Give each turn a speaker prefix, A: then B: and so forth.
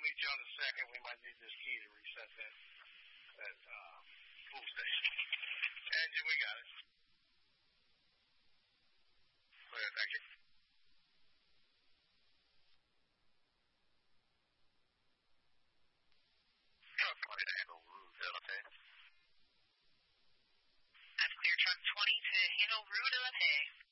A: meet you on the second. We might need this key to reset that pool station. Engine, we got it. Clear, thank you. Truck 20 to handle route, okay?
B: That's clear, truck 20 to handle route, okay.